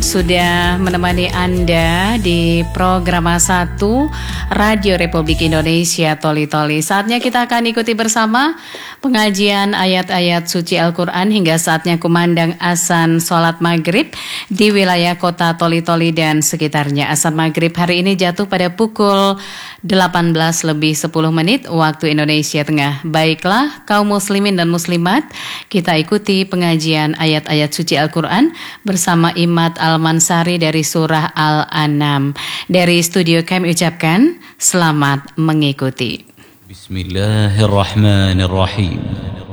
sudah menemani Anda di program 1 Radio Republik Indonesia Toli Toli. Saatnya kita akan ikuti bersama pengajian ayat-ayat suci Al-Quran hingga saatnya kumandang azan sholat maghrib di wilayah kota Toli Toli dan sekitarnya. Azan maghrib hari ini jatuh pada pukul 18:10 waktu Indonesia Tengah. Baiklah kaum muslimin dan muslimat, kita ikuti pengajian ayat-ayat suci Al-Quran bersama Imad Al-Mansari dari surah Al-An'am. Dari studio kami ucapkan selamat mengikuti. Bismillahirrahmanirrahim.